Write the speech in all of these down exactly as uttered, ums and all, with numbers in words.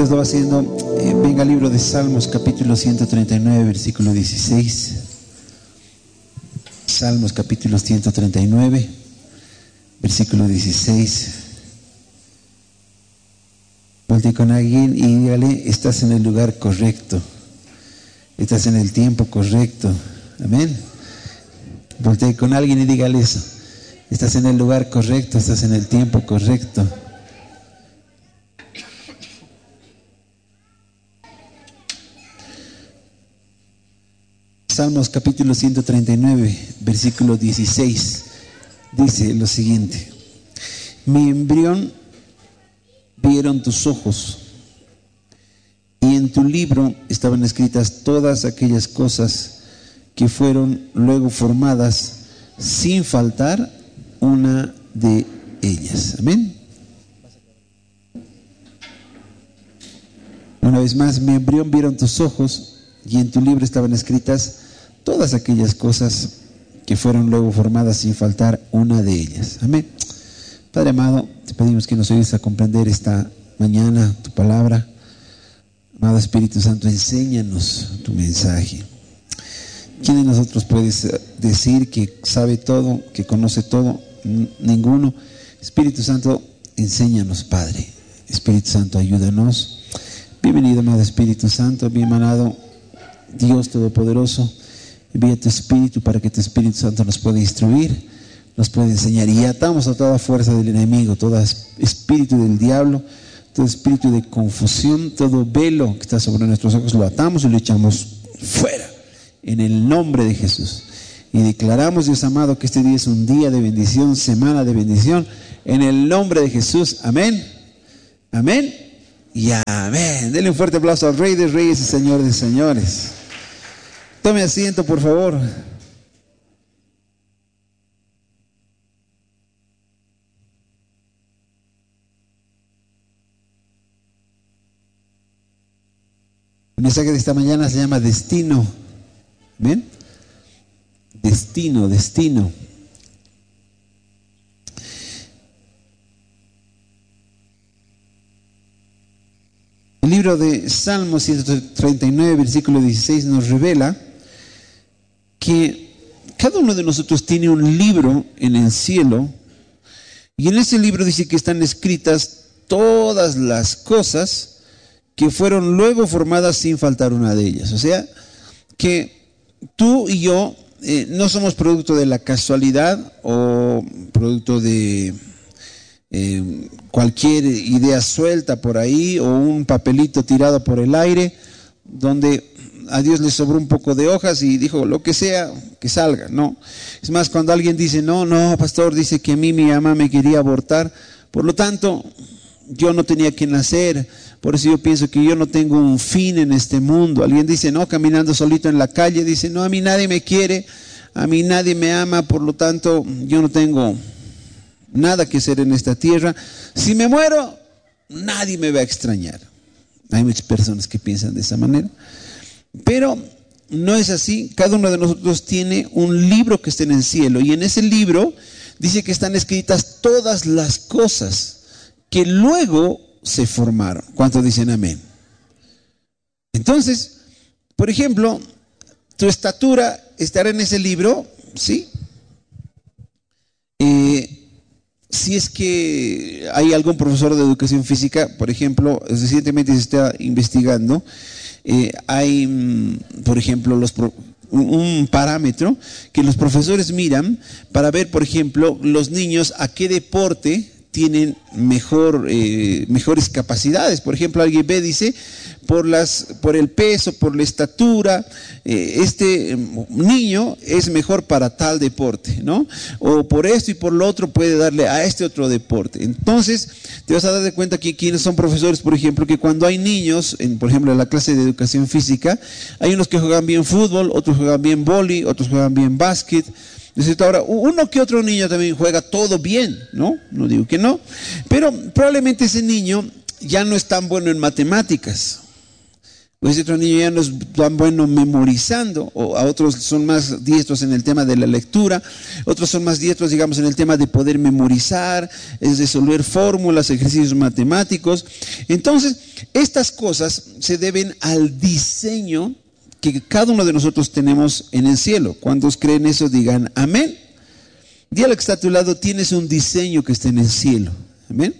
mientras lo va haciendo, eh, venga al libro de Salmos, capítulo ciento treinta y nueve, versículo dieciséis. Salmos, capítulo ciento treinta y nueve, versículo dieciséis. Volte con alguien y dígale: estás en el lugar correcto, estás en el tiempo correcto. Amén. Volte con alguien y dígale eso: estás en el lugar correcto, estás en el tiempo correcto. Salmos capítulo ciento treinta y nueve, versículo dieciséis, dice lo siguiente: mi embrión vieron tus ojos, y en tu libro estaban escritas todas aquellas cosas que fueron luego formadas, sin faltar una de ellas. Amén. Una vez más: mi embrión vieron tus ojos, y en tu libro estaban escritas todas aquellas cosas que fueron luego formadas, sin faltar una de ellas. Amén. Padre amado, te pedimos que nos ayudes a comprender esta mañana tu palabra. Amado Espíritu Santo, enséñanos tu mensaje. ¿Quién de nosotros puedes decir que sabe todo, que conoce todo? Ninguno. Espíritu Santo, enséñanos, Padre. Espíritu Santo, ayúdanos. Bienvenido, amado Espíritu Santo, bien amado Dios Todopoderoso. Envía tu Espíritu para que tu Espíritu Santo nos pueda instruir, nos pueda enseñar. Y atamos a toda fuerza del enemigo, todo espíritu del diablo, todo espíritu de confusión, todo velo que está sobre nuestros ojos, lo atamos y lo echamos fuera en el nombre de Jesús. Y declaramos, Dios amado, que este día es un día de bendición, semana de bendición, en el nombre de Jesús. Amén, amén y amén. Denle un fuerte aplauso al Rey de Reyes y Señor de Señores. Tome asiento, por favor. El mensaje de esta mañana se llama Destino. ¿Ven? Destino, destino. El libro de Salmos ciento treinta y nueve, versículo dieciséis, nos revela que cada uno de nosotros tiene un libro en el cielo, y en ese libro dice que están escritas todas las cosas que fueron luego formadas, sin faltar una de ellas. O sea, que tú y yo eh, no somos producto de la casualidad o producto de eh, cualquier idea suelta por ahí o un papelito tirado por el aire, donde a Dios le sobró un poco de hojas y dijo: lo que sea, que salga. No, es más, cuando alguien dice: no, no, pastor, dice que a mí mi mamá me quería abortar, por lo tanto yo no tenía que nacer, por eso yo pienso que yo no tengo un fin en este mundo. Alguien dice: no, caminando solito en la calle, dice: no, a mí nadie me quiere, a mí nadie me ama, por lo tanto yo no tengo nada que hacer en esta tierra. Si me muero, nadie me va a extrañar. Hay muchas personas que piensan de esa manera, pero no es así. Cada uno de nosotros tiene un libro que está en el cielo, y en ese libro dice que están escritas todas las cosas que luego se formaron. ¿Cuántos dicen amén? Entonces, por ejemplo, tu estatura estará en ese libro, ¿sí? Eh, si es que hay algún profesor de educación física, por ejemplo, recientemente se está investigando, eh, hay, por ejemplo, los pro, un parámetro que los profesores miran para ver, por ejemplo, los niños a qué deporte tienen mejor, eh, mejores capacidades. Por ejemplo, alguien ve, dice, por, las, por el peso, por la estatura, eh, este niño es mejor para tal deporte, ¿no? O por esto y por lo otro puede darle a este otro deporte. Entonces, te vas a dar de cuenta que quienes son profesores, por ejemplo, que cuando hay niños, en, por ejemplo, en la clase de educación física, hay unos que juegan bien fútbol, otros juegan bien vóley, otros juegan bien básquet. Ahora, uno que otro niño también juega todo bien, ¿no? No digo que no, pero probablemente ese niño ya no es tan bueno en matemáticas, Pues otro niño ya no es tan bueno memorizando, o a otros son más diestros en el tema de la lectura, otros son más diestros, digamos, en el tema de poder memorizar, es resolver fórmulas, ejercicios matemáticos. Entonces, estas cosas se deben al diseño que cada uno de nosotros tenemos en el cielo. ¿Cuántos creen eso? Digan amén. Dile al que está a tu lado, tienes un diseño que está en el cielo. Amén.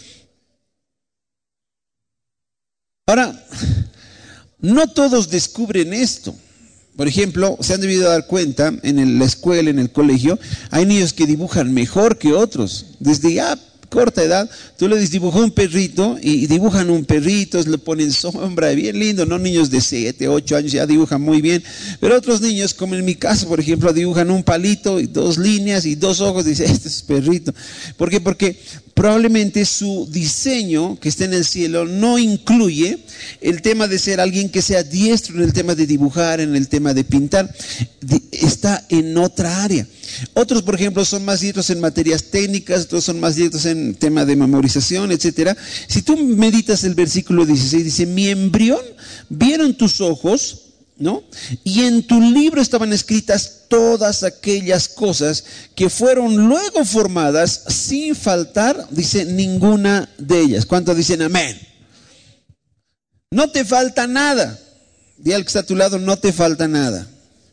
Ahora, no todos descubren esto. Por ejemplo, se han debido dar cuenta en la escuela, en el colegio, hay niños que dibujan mejor que otros. Desde ya corta edad, tú le dices dibujó un perrito y dibujan un perrito, le ponen sombra, bien lindo, ¿no? Niños de siete, ocho años ya dibujan muy bien, pero otros niños, como en mi caso, por ejemplo, dibujan un palito y dos líneas y dos ojos, y dicen, este es perrito. ¿Por qué? Porque probablemente su diseño que está en el cielo no incluye el tema de ser alguien que sea diestro en el tema de dibujar, en el tema de pintar, está en otra área. Otros, por ejemplo, son más diestros en materias técnicas, otros son más diestros en tema de memorización, etcétera. Si tú meditas el versículo dieciséis, dice, mi embrión vieron tus ojos, ¿no? Y en tu libro estaban escritas todas aquellas cosas que fueron luego formadas sin faltar, dice, ninguna de ellas. ¿Cuántos dicen amén? No te falta nada. Dile al que está a tu lado, no te falta nada.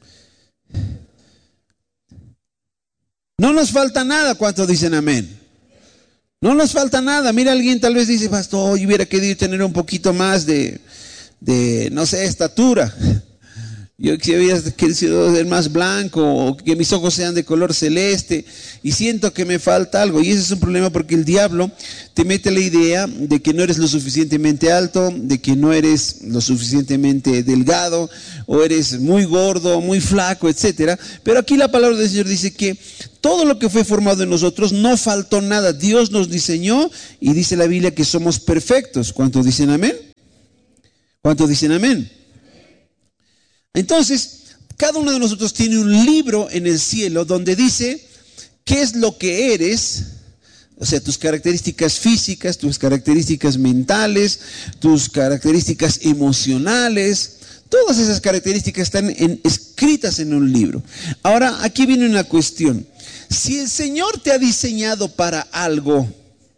No nos falta nada. ¿Cuántos dicen amén? No nos falta nada. Mira, alguien tal vez dice, pastor, yo hubiera querido tener un poquito más de, de no sé, estatura. Yo hubiera querido ser más blanco, o que mis ojos sean de color celeste, y siento que me falta algo. Y ese es un problema, porque el diablo te mete la idea de que no eres lo suficientemente alto, de que no eres lo suficientemente delgado, o eres muy gordo, muy flaco, etcétera. Pero aquí la palabra del Señor dice que todo lo que fue formado en nosotros, no faltó nada. Dios nos diseñó, y dice la Biblia que somos perfectos. ¿Cuántos dicen amén? ¿Cuántos dicen amén? Entonces, cada uno de nosotros tiene un libro en el cielo donde dice qué es lo que eres, o sea, tus características físicas, tus características mentales, tus características emocionales. Todas esas características están en, escritas en un libro. Ahora, aquí viene una cuestión. Si el Señor te ha diseñado para algo,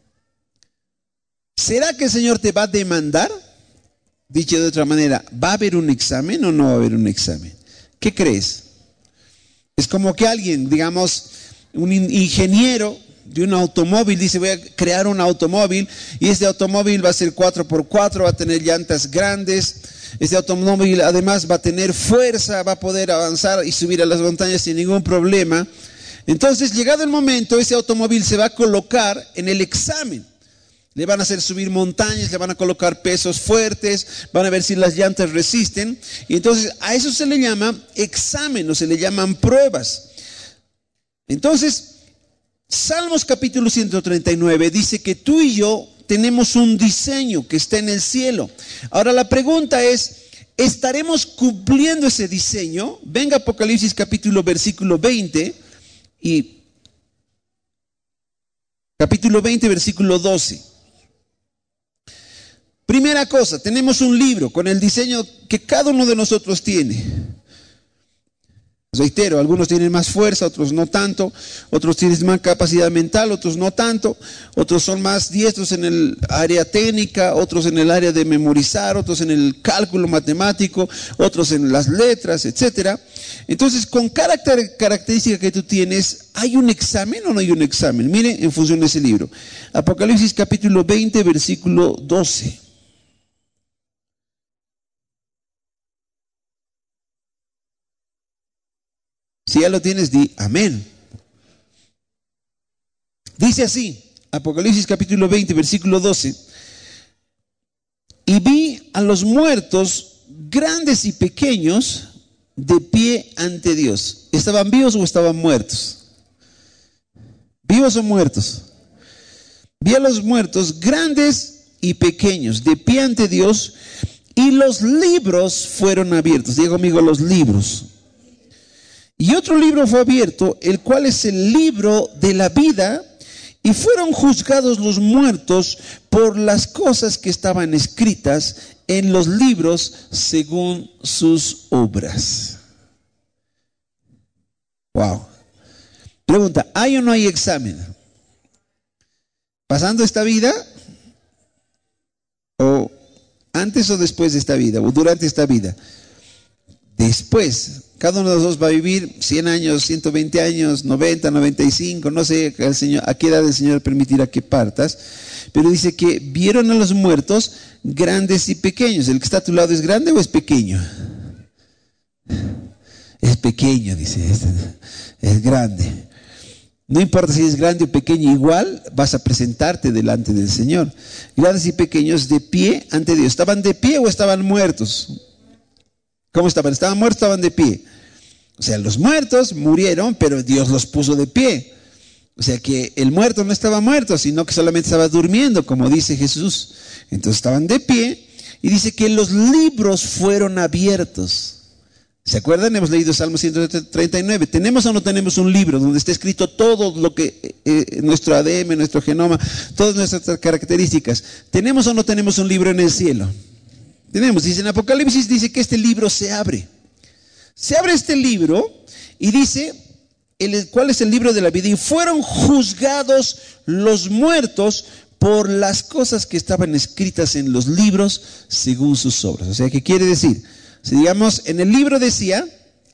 ¿será que el Señor te va a demandar? Dicho de otra manera, ¿va a haber un examen o no va a haber un examen? ¿Qué crees? Es como que alguien, digamos, un ingeniero de un automóvil dice, voy a crear un automóvil, y este automóvil va a ser cuatro por cuatro, va a tener llantas grandes, este automóvil además va a tener fuerza, va a poder avanzar y subir a las montañas sin ningún problema. Entonces, llegado el momento, ese automóvil se va a colocar en el examen. Le van a hacer subir montañas, le van a colocar pesos fuertes, van a ver si las llantas resisten. Y entonces a eso se le llama examen, o se le llaman pruebas. Entonces, Salmos capítulo ciento treinta y nueve dice que tú y yo tenemos un diseño que está en el cielo. Ahora la pregunta es, ¿estaremos cumpliendo ese diseño? Venga Apocalipsis capítulo versículo veinte y capítulo veinte versículo doce. Primera cosa, tenemos un libro con el diseño que cada uno de nosotros tiene. Reitero, algunos tienen más fuerza, otros no tanto, otros tienen más capacidad mental, otros no tanto, otros son más diestros en el área técnica, otros en el área de memorizar, otros en el cálculo matemático, otros en las letras, etcétera. Entonces, con cada característica que tú tienes, ¿hay un examen o no hay un examen? Mire, en función de ese libro. Apocalipsis capítulo veinte, versículo doce. Si ya lo tienes, di amén. Dice así, Apocalipsis capítulo veinte, versículo doce. Y vi a los muertos, grandes y pequeños, de pie ante Dios. ¿Estaban vivos o estaban muertos? ¿Vivos o muertos? Vi a los muertos, grandes y pequeños, de pie ante Dios, y los libros fueron abiertos. Diga conmigo, los libros. Y otro libro fue abierto, el cual es el libro de la vida, y fueron juzgados los muertos por las cosas que estaban escritas en los libros según sus obras. Wow. Pregunta, ¿hay o no hay examen? ¿Pasando esta vida? ¿O antes o después de esta vida? ¿O durante esta vida? Después. Cada uno de nosotros va a vivir cien años, ciento veinte años, noventa, noventa y cinco, no sé el Señor, a qué edad el Señor permitirá que partas, pero dice que vieron a los muertos grandes y pequeños. ¿El que está a tu lado es grande o es pequeño? Es pequeño, dice, es, es grande. No importa si es grande o pequeño, igual vas a presentarte delante del Señor. Grandes y pequeños de pie ante Dios. ¿Estaban de pie o estaban muertos? ¿Cómo estaban? ¿Estaban muertos o estaban de pie? O sea, los muertos murieron, pero Dios los puso de pie. O sea que el muerto no estaba muerto, sino que solamente estaba durmiendo, como dice Jesús. Entonces estaban de pie y dice que los libros fueron abiertos. ¿Se acuerdan? Hemos leído Salmo ciento treinta y nueve. ¿Tenemos o no tenemos un libro donde está escrito todo lo que, eh, nuestro A D N, nuestro genoma, todas nuestras características? ¿Tenemos o no tenemos un libro en el cielo? Tenemos, dice en Apocalipsis, dice que este libro se abre. Se abre este libro y dice, el, ¿cuál es el libro de la vida? Y fueron juzgados los muertos por las cosas que estaban escritas en los libros según sus obras. O sea, ¿qué quiere decir? Si digamos, en el libro decía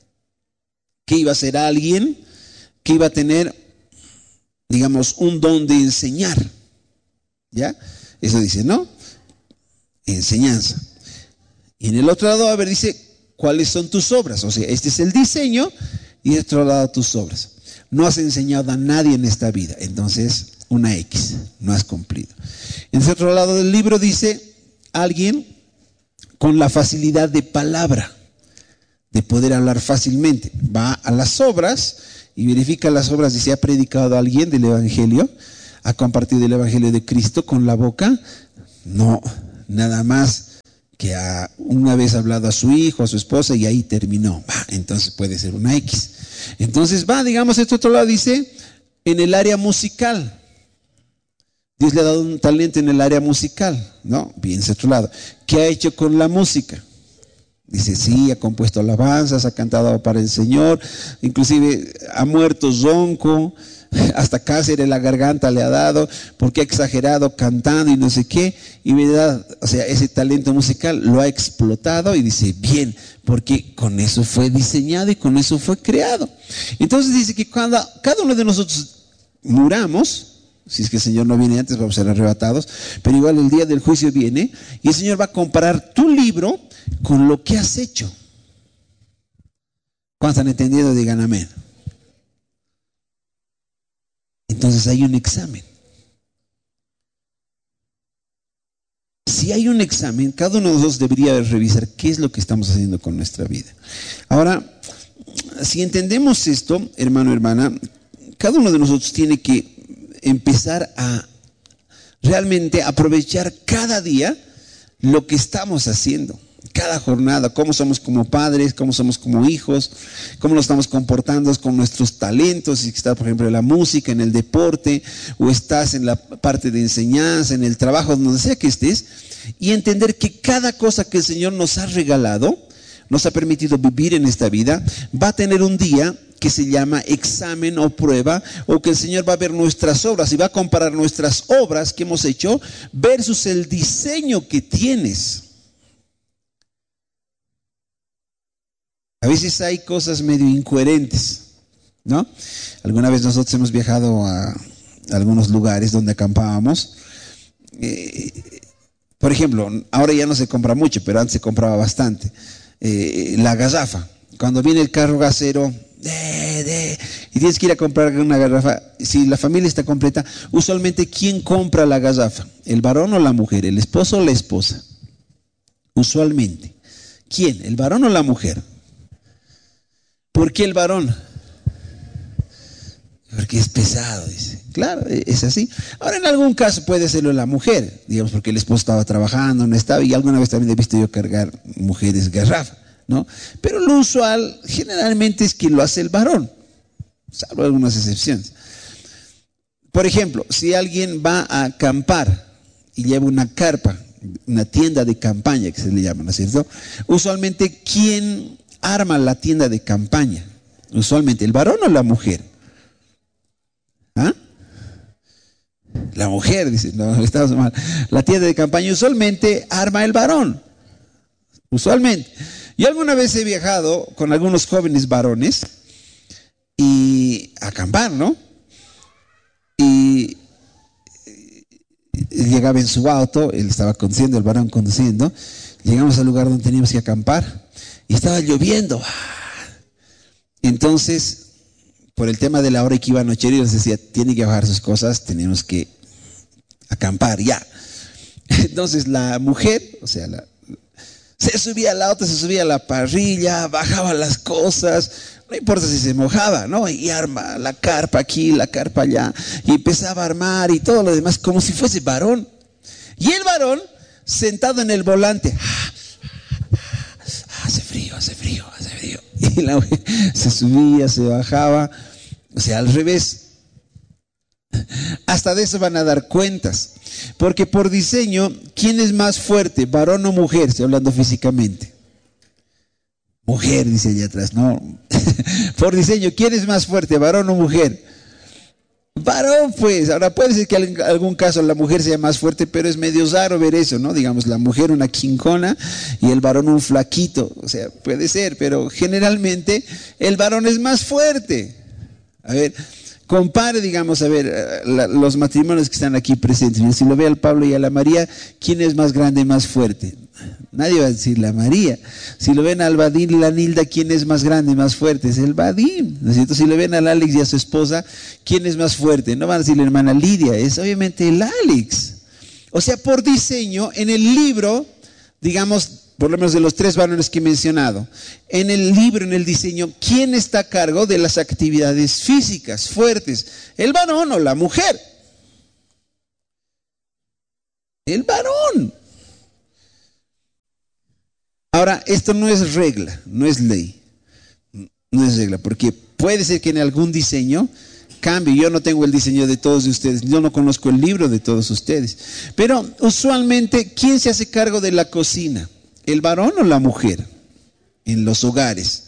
que iba a ser alguien que iba a tener, digamos, un don de enseñar. ¿Ya? Eso dice, ¿no? Enseñanza. Y en el otro lado, a ver, dice, ¿cuáles son tus obras? O sea, este es el diseño y de otro lado tus obras. No has enseñado a nadie en esta vida, entonces una X, no has cumplido. En el otro lado del libro dice, alguien con la facilidad de palabra, de poder hablar fácilmente. Va a las obras y verifica las obras, dice, ¿ha predicado alguien del Evangelio? ¿Ha compartido el Evangelio de Cristo con la boca? No, nada más que ha una vez hablado a su hijo, a su esposa y ahí terminó. Va, entonces puede ser una X. Entonces va, digamos, este otro lado dice, en el área musical. Dios le ha dado un talento en el área musical, ¿no? Bien, ese otro lado. ¿Qué ha hecho con la música? Dice, sí, ha compuesto alabanzas, ha cantado para el Señor, inclusive ha muerto ronco, hasta cáncer en la garganta le ha dado, porque ha exagerado cantando y no sé qué, y verdad, o sea, ese talento musical lo ha explotado y dice, bien, porque con eso fue diseñado y con eso fue creado. Entonces dice que cuando cada uno de nosotros muramos, si es que el Señor no viene antes, vamos a ser arrebatados, pero igual el día del juicio viene y el Señor va a comparar tu libro con lo que has hecho. ¿Cuántos han entendido? Digan amén. Entonces hay un examen. Si hay un examen, cada uno de nosotros debería revisar qué es lo que estamos haciendo con nuestra vida. Ahora, si entendemos esto, hermano, hermana, cada uno de nosotros tiene que empezar a realmente aprovechar cada día lo que estamos haciendo, cada jornada, cómo somos como padres, cómo somos como hijos, cómo nos estamos comportando con nuestros talentos, si estás, por ejemplo, en la música, en el deporte, o estás en la parte de enseñanza, en el trabajo, donde sea que estés, y entender que cada cosa que el Señor nos ha regalado, nos ha permitido vivir en esta vida, va a tener un día que se llama examen o prueba, o que el Señor va a ver nuestras obras y va a comparar nuestras obras que hemos hecho versus el diseño que tienes. A veces hay cosas medio incoherentes, ¿no? Alguna vez nosotros hemos viajado a algunos lugares donde acampábamos. Eh, por ejemplo, ahora ya no se compra mucho, pero antes se compraba bastante. Eh, la garrafa. Cuando viene el carro gasero, de, de, y tienes que ir a comprar una garrafa, si la familia está completa, usualmente ¿quién compra la garrafa? ¿El varón o la mujer? ¿El esposo o la esposa? Usualmente. ¿Quién? ¿El varón o la mujer? ¿Por qué el varón? Porque es pesado, dice. Claro, es así. Ahora, en algún caso puede serlo la mujer, digamos, porque el esposo estaba trabajando, no estaba, y alguna vez también he visto yo cargar mujeres garrafa, ¿no? Pero lo usual generalmente es que lo hace el varón, salvo algunas excepciones. Por ejemplo, si alguien va a acampar y lleva una carpa una tienda de campaña que se le llama, ¿no es cierto? Usualmente, ¿quién arma la tienda de campaña? Usualmente, ¿el varón o la mujer? ¿Ah? La mujer, dice, no, estamos mal. La tienda de campaña usualmente arma el varón. Usualmente. Yo alguna vez he viajado con algunos jóvenes varones y a acampar, ¿no? Y llegaba en su auto, él estaba conduciendo, el varón conduciendo. Llegamos al lugar donde teníamos que acampar y estaba lloviendo. Entonces, por el tema de la hora que iba a anochecer, les decía, tiene que bajar sus cosas, tenemos que acampar ya. Entonces la mujer, o sea, la, se subía al auto, se subía a la parrilla, bajaba las cosas, no importa si se mojaba, ¿no? Y arma la carpa aquí, la carpa allá, y empezaba a armar y todo lo demás como si fuese varón. Y el varón sentado en el volante, hace frío, hace frío, hace frío. Y la mujer se subía, se bajaba, o sea, al revés. Hasta de eso van a dar cuentas, porque por diseño, ¿quién es más fuerte, varón o mujer? Estoy hablando físicamente. Mujer, dice allá atrás, no. Por diseño, ¿quién es más fuerte, varón o mujer? Varón, pues. Ahora puede ser que en algún caso la mujer sea más fuerte, pero es medio raro ver eso, ¿no? Digamos, la mujer una quincona y el varón un flaquito. O sea, puede ser, pero generalmente el varón es más fuerte. A ver, compare, digamos, a ver, la, los matrimonios que están aquí presentes. Si lo ve al Pablo y a la María, ¿quién es más grande, más fuerte? Nadie va a decir la María. Si lo ven al Badín y la Nilda, ¿quién es más grande, más fuerte? Es el Badín, ¿no es cierto? Si lo ven al Alex y a su esposa, ¿quién es más fuerte? No van a decir la hermana Lidia, es obviamente el Alex. O sea, por diseño, en el libro, digamos, por lo menos de los tres varones que he mencionado, en el libro, en el diseño, ¿quién está a cargo de las actividades físicas fuertes? ¿El varón o la mujer? El varón. Ahora, esto no es regla, no es ley, no es regla, porque puede ser que en algún diseño cambie. Yo no tengo el diseño de todos ustedes, yo no conozco el libro de todos ustedes, pero usualmente, ¿quién se hace cargo de la cocina? ¿El varón o la mujer en los hogares?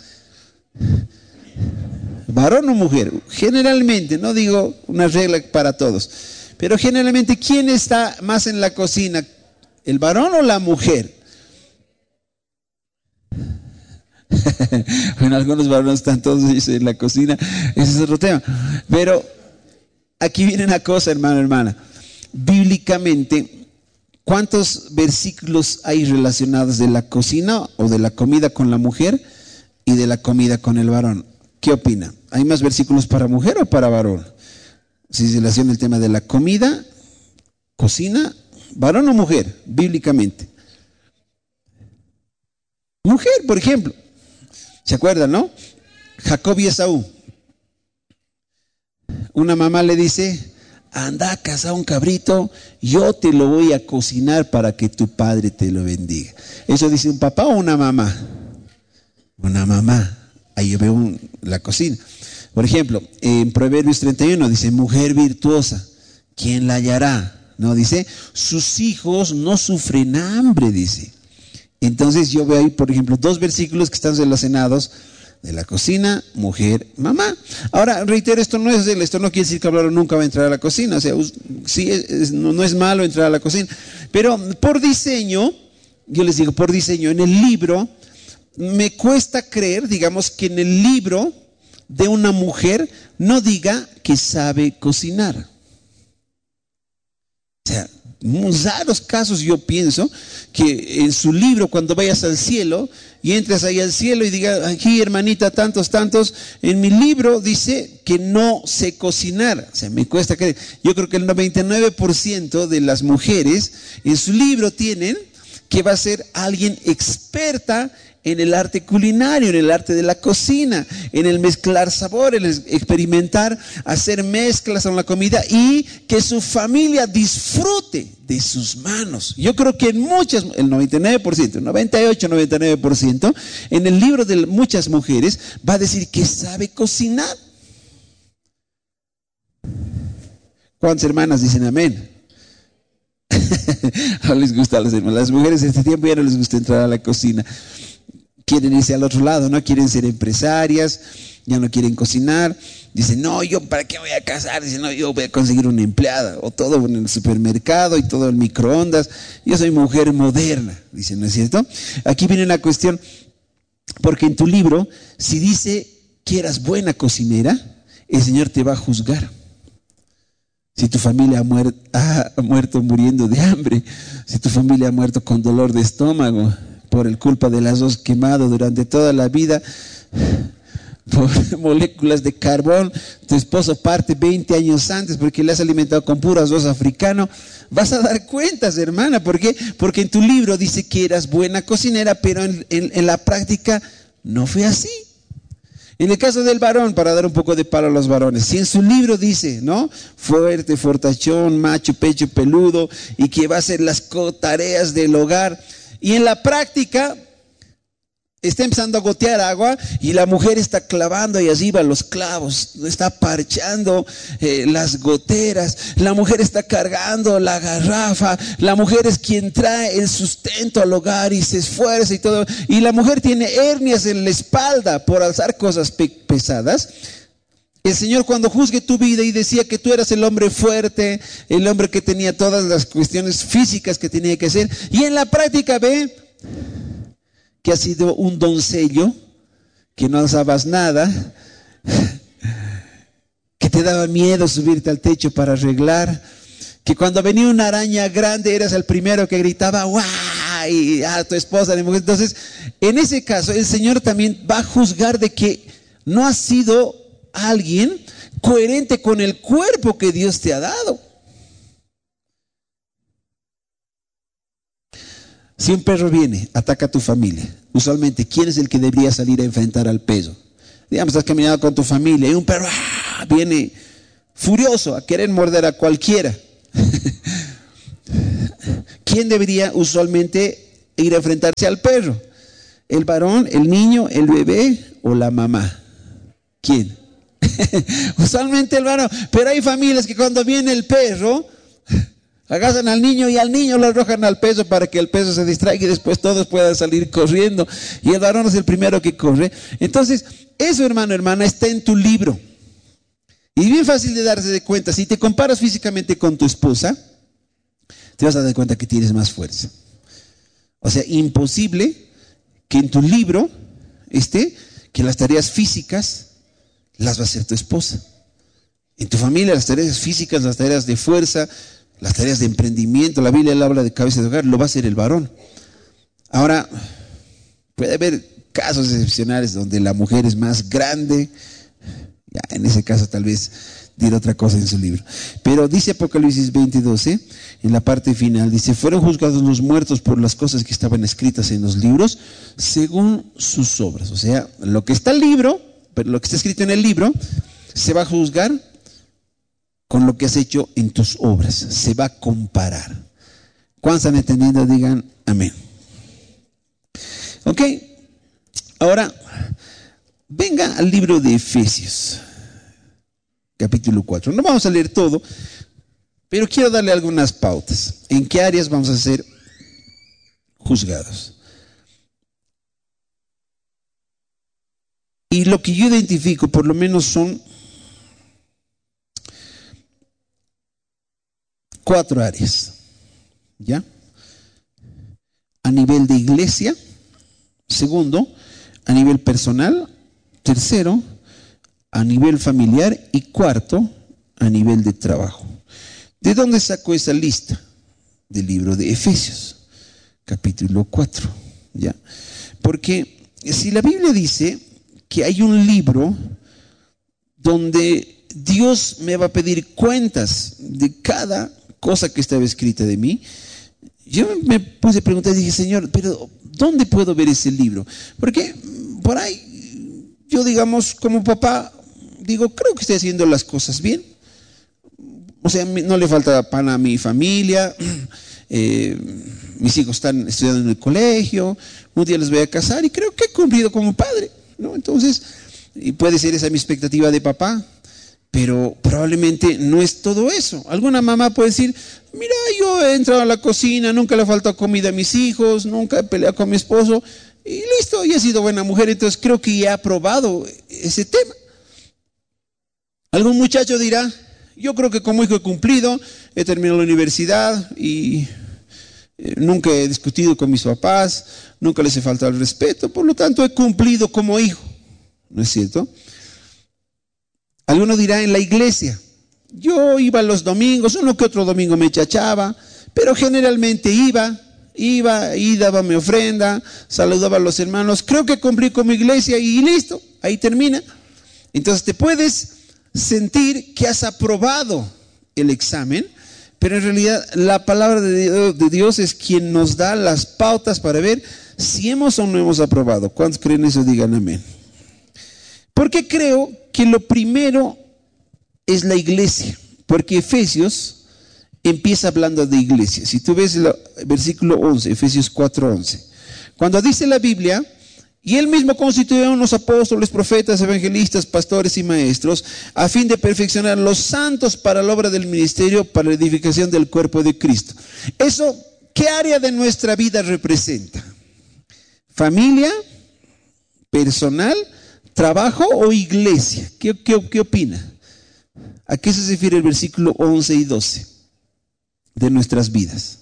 ¿Varón o mujer? Generalmente, no digo una regla para todos, pero generalmente, ¿quién está más en la cocina? ¿El varón o la mujer? Bueno, algunos varones están todos en la cocina, ese es otro tema. Pero aquí viene una cosa, hermano, hermana. Bíblicamente, ¿cuántos versículos hay relacionados de la cocina o de la comida con la mujer y de la comida con el varón? ¿Qué opina? ¿Hay más versículos para mujer o para varón? Si se relaciona el tema de la comida, cocina, varón o mujer, bíblicamente. Mujer, por ejemplo. ¿Se acuerdan, no? Jacob y Esaú. Una mamá le dice, anda a cazar un cabrito, yo te lo voy a cocinar para que tu padre te lo bendiga. ¿Eso dice un papá o una mamá? Una mamá. Ahí yo veo un, la cocina. Por ejemplo, en Proverbios treinta y uno dice, mujer virtuosa, ¿quién la hallará? No, dice, sus hijos no sufren hambre, dice. Entonces yo veo ahí, por ejemplo, dos versículos que están relacionados de la cocina, mujer, mamá. Ahora, reitero, esto no es esto no quiere decir que Pablo nunca va a entrar a la cocina. O sea, sí, es, no, no es malo entrar a la cocina. Pero por diseño, yo les digo, por diseño, en el libro, me cuesta creer, digamos, que en el libro de una mujer no diga que sabe cocinar. O sea, en raros casos yo pienso que en su libro, cuando vayas al cielo y entres ahí al cielo y digas, aquí hermanita, tantos, tantos, en mi libro dice que no sé cocinar. O sea, me cuesta creer. Yo creo que el noventa y nueve por ciento de las mujeres en su libro tienen que va a ser alguien experta en el arte culinario, en el arte de la cocina, en el mezclar sabores, el experimentar, hacer mezclas con la comida y que su familia disfrute de sus manos. Yo creo que en muchas, el noventa y nueve por ciento, noventa y ocho, noventa y nueve por ciento, en el libro de muchas mujeres va a decir que sabe cocinar. ¿Cuántas hermanas dicen amén? No les gusta a las hermanas. Las mujeres en este tiempo ya no les gusta entrar a la cocina. Quieren irse al otro lado, ¿no? Quieren ser empresarias, ya no quieren cocinar. Dicen, no, yo para qué voy a casar. Dicen, no, yo voy a conseguir una empleada. O todo en el supermercado y todo en microondas. Yo soy mujer moderna. Dicen, ¿no es cierto? Aquí viene la cuestión, porque en tu libro, si dice que eras buena cocinera, el Señor te va a juzgar. Si tu familia ha, muer- ha muerto muriendo de hambre, si tu familia ha muerto con dolor de estómago, por el culpa del arroz quemado durante toda la vida, por moléculas de carbón, tu esposo parte veinte años antes porque le has alimentado con puro arroz africano, vas a dar cuentas, hermana. ¿Por qué? Porque en tu libro dice que eras buena cocinera, pero en, en, en la práctica no fue así. En el caso del varón, para dar un poco de palo a los varones, si en su libro dice, ¿no? Fuerte, fortachón, macho, pecho peludo, y que va a hacer las tareas del hogar, y en la práctica está empezando a gotear agua y la mujer está clavando y allí va los clavos, está parchando eh, las goteras, la mujer está cargando la garrafa, la mujer es quien trae el sustento al hogar y se esfuerza y todo, y la mujer tiene hernias en la espalda por alzar cosas pe- pesadas. El Señor, cuando juzgue tu vida y decía que tú eras el hombre fuerte, el hombre que tenía todas las cuestiones físicas que tenía que hacer, y en la práctica ve que has sido un doncello, que no alzabas nada, que te daba miedo subirte al techo para arreglar, que cuando venía una araña grande eras el primero que gritaba ¡guau! Y a tu esposa, mi mujer. Entonces, en ese caso, el Señor también va a juzgar de que no has sido alguien coherente con el cuerpo que Dios te ha dado. Si un perro viene, ataca a tu familia, usualmente, ¿quién es el que debería salir a enfrentar al perro? Digamos, estás caminando con tu familia y un perro ¡ah! Viene furioso a querer morder a cualquiera. ¿Quién debería usualmente ir a enfrentarse al perro? ¿El varón, el niño, el bebé o la mamá? ¿Quién? Usualmente el varón. Pero hay familias que cuando viene el perro, agarran al niño y al niño lo arrojan al peso para que el peso se distraiga y después todos puedan salir corriendo. Y el varón es el primero que corre. Entonces, eso, hermano, hermana, está en tu libro. Y es bien fácil de darse de cuenta. Si te comparas físicamente con tu esposa, te vas a dar cuenta que tienes más fuerza. O sea, imposible que en tu libro esté que las tareas físicas las va a hacer tu esposa. En tu familia las tareas físicas, las tareas de fuerza, las tareas de emprendimiento, la Biblia habla de cabeza de hogar, lo va a hacer el varón. Ahora, puede haber casos excepcionales donde la mujer es más grande. Ya, en ese caso tal vez dirá otra cosa en su libro. Pero dice Apocalipsis veinte doce, en la parte final, dice, fueron juzgados los muertos por las cosas que estaban escritas en los libros, según sus obras. O sea, lo que está en el libro, pero lo que está escrito en el libro, se va a juzgar con lo que has hecho en tus obras. Se va a comparar. ¿Cuántos están entendiendo? Digan amén. Ok, ahora venga al libro de Efesios, capítulo cuatro. No vamos a leer todo, pero quiero darle algunas pautas. ¿En qué áreas vamos a ser juzgados? Y lo que yo identifico, por lo menos, son cuatro áreas. ¿Ya? A nivel de iglesia. Segundo, a nivel personal. Tercero, a nivel familiar. Y cuarto, a nivel de trabajo. ¿De dónde sacó esa lista? Del libro de Efesios, capítulo cuatro. ¿Ya? Porque si la Biblia dice que hay un libro donde Dios me va a pedir cuentas de cada cosa que estaba escrita de mí, yo me puse a preguntar y dije, Señor, pero ¿dónde puedo ver ese libro? Porque por ahí, yo digamos, como papá, digo, creo que estoy haciendo las cosas bien. O sea, no le falta pan a mi familia, eh, mis hijos están estudiando en el colegio, un día les voy a casar y creo que he cumplido como padre, ¿no? Entonces, y puede ser esa mi expectativa de papá, pero probablemente no es todo eso. Alguna mamá puede decir, mira, yo he entrado a la cocina, nunca le ha faltado comida a mis hijos, nunca he peleado con mi esposo, y listo, y he sido buena mujer, entonces creo que ya he aprobado ese tema. Algún muchacho dirá, yo creo que como hijo he cumplido, he terminado la universidad y eh, nunca he discutido con mis papás, nunca les he faltado el respeto, por lo tanto he cumplido como hijo. ¿No es cierto? Alguno dirá en la iglesia, yo iba los domingos, uno que otro domingo me chachaba, pero generalmente iba, iba y daba mi ofrenda, saludaba a los hermanos, creo que cumplí con mi iglesia y listo, ahí termina. Entonces te puedes sentir que has aprobado el examen, pero en realidad la palabra de Dios es quien nos da las pautas para ver si hemos o no hemos aprobado. ¿Cuántos creen eso? Digan amén. Porque creo que lo primero es la iglesia, porque Efesios empieza hablando de iglesia. Si tú ves el versículo once, Efesios cuatro once, cuando dice la Biblia, y él mismo constituyó a unos apóstoles, profetas, evangelistas, pastores y maestros, a fin de perfeccionar a los santos para la obra del ministerio, para la edificación del cuerpo de Cristo. Eso, ¿qué área de nuestra vida representa? ¿Familia? ¿Personal? ¿Trabajo o iglesia? ¿Qué, qué, qué opina? ¿A qué se refiere el versículo once y doce de nuestras vidas?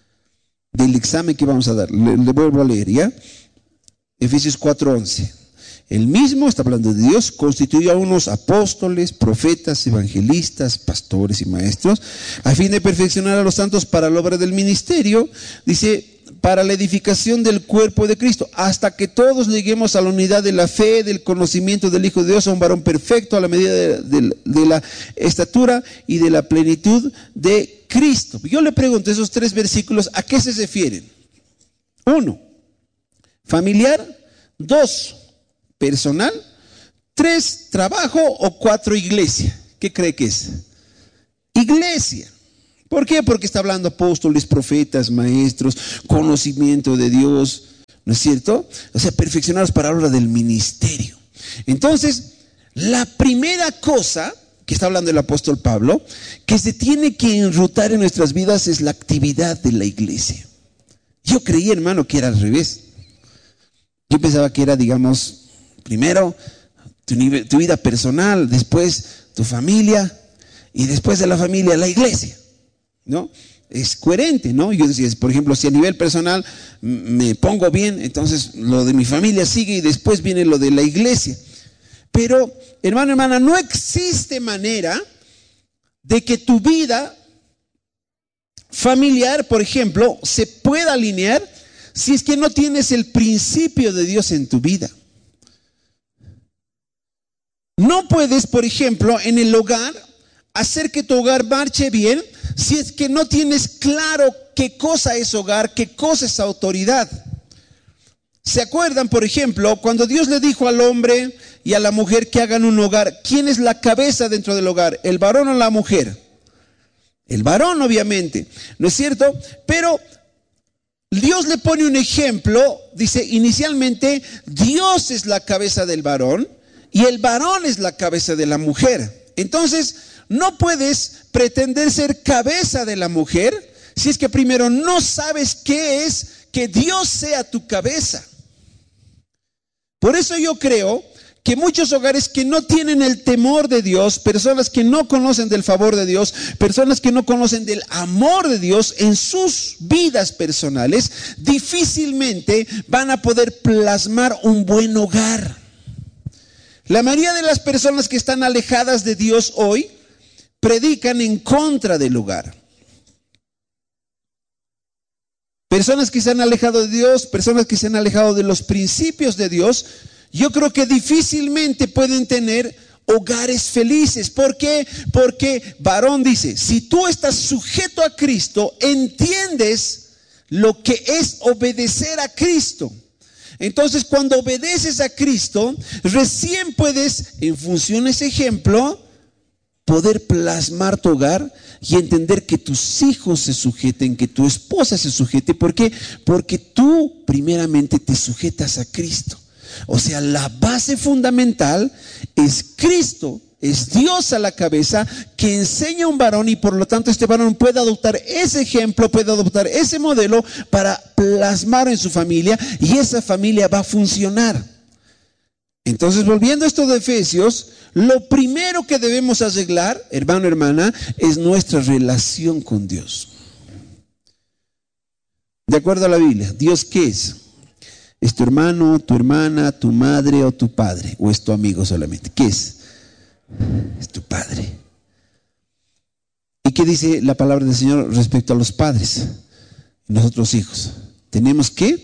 Del examen que vamos a dar. Le, le vuelvo a leer, ¿ya? Efesios cuatro once. El mismo, está hablando de Dios, constituyó a unos apóstoles, profetas, evangelistas, pastores y maestros, a fin de perfeccionar a los santos para la obra del ministerio, dice, para la edificación del cuerpo de Cristo, hasta que todos lleguemos a la unidad de la fe, del conocimiento del Hijo de Dios, a un varón perfecto, a la medida de, de, de la estatura y de la plenitud de Cristo. Yo le pregunto, esos tres versículos, ¿a qué se refieren? Uno, familiar. Dos, personal. Tres, trabajo. O cuatro, iglesia. ¿Qué cree que es? Iglesia. ¿Por qué? Porque está hablando apóstoles, profetas, maestros, conocimiento de Dios, ¿no es cierto? O sea, perfeccionados para la obra del ministerio. Entonces, la primera cosa que está hablando el apóstol Pablo, que se tiene que enrutar en nuestras vidas es la actividad de la iglesia. Yo creí, hermano, que era al revés. Yo pensaba que era, digamos, primero tu, nivel, tu vida personal, después tu familia y después de la familia la iglesia, ¿no? Es coherente, ¿no? Yo decía, por ejemplo, si a nivel personal me pongo bien, entonces lo de mi familia sigue y después viene lo de la iglesia. Pero, hermano, hermana, no existe manera de que tu vida familiar, por ejemplo, se pueda alinear si es que no tienes el principio de Dios en tu vida. No puedes, por ejemplo, en el hogar, hacer que tu hogar marche bien si es que no tienes claro qué cosa es hogar, qué cosa es autoridad. ¿Se acuerdan, por ejemplo, cuando Dios le dijo al hombre y a la mujer que hagan un hogar? ¿Quién es la cabeza dentro del hogar? ¿El varón o la mujer? El varón, obviamente, ¿no es cierto? Pero Dios le pone un ejemplo, dice, inicialmente Dios es la cabeza del varón y el varón es la cabeza de la mujer. Entonces, no puedes pretender ser cabeza de la mujer si es que primero no sabes qué es que Dios sea tu cabeza. Por eso yo creo que muchos hogares que no tienen el temor de Dios, personas que no conocen del favor de Dios, personas que no conocen del amor de Dios en sus vidas personales, difícilmente van a poder plasmar un buen hogar. La mayoría de las personas que están alejadas de Dios hoy predican en contra del hogar. Personas que se han alejado de Dios, personas que se han alejado de los principios de Dios, yo creo que difícilmente pueden tener hogares felices. ¿Por qué? Porque varón dice, si tú estás sujeto a Cristo, entiendes lo que es obedecer a Cristo. Entonces, cuando obedeces a Cristo, recién puedes, en función de ese ejemplo, poder plasmar tu hogar y entender que tus hijos se sujeten, que tu esposa se sujete. ¿Por qué? Porque tú primeramente te sujetas a Cristo. O sea, la base fundamental es Cristo Es Dios a la cabeza que enseña a un varón y por lo tanto este varón puede adoptar ese ejemplo, puede adoptar ese modelo para plasmar en su familia y esa familia va a funcionar. Entonces, volviendo a esto de Efesios, lo primero que debemos arreglar, hermano, hermana, es nuestra relación con Dios. De acuerdo a la Biblia, ¿Dios qué es? ¿Es tu hermano, tu hermana, tu madre o tu padre? ¿O es tu amigo solamente? ¿Qué es? Es tu padre. ¿Y qué dice la palabra del Señor respecto a los padres? Nosotros hijos. Tenemos que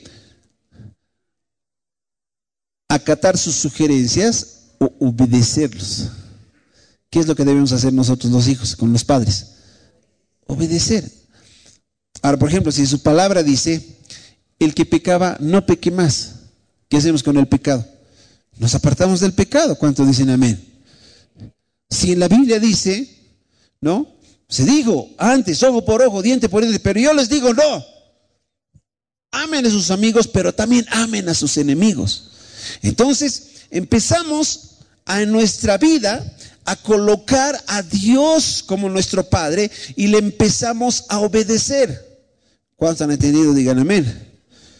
acatar sus sugerencias o obedecerlos. ¿Qué es lo que debemos hacer nosotros los hijos con los padres? Obedecer. Ahora, por ejemplo, si su palabra dice, el que pecaba no peque más, ¿qué hacemos con el pecado? Nos apartamos del pecado. ¿Cuántos dicen amén? Si en la Biblia dice, ¿no? Se digo antes, ojo por ojo, diente por diente, pero yo les digo no. Amen a sus amigos, pero también amen a sus enemigos. Entonces, empezamos a, en nuestra vida a colocar a Dios como nuestro Padre y le empezamos a obedecer. ¿Cuántos han entendido? Digan amén.